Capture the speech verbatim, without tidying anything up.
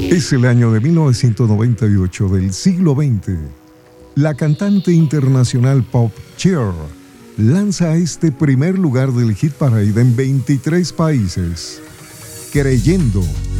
Es el año de mil novecientos noventa y ocho del siglo veinte. La cantante internacional pop Cher lanza este primer lugar del Hit Parade en veintitrés países, Creyendo.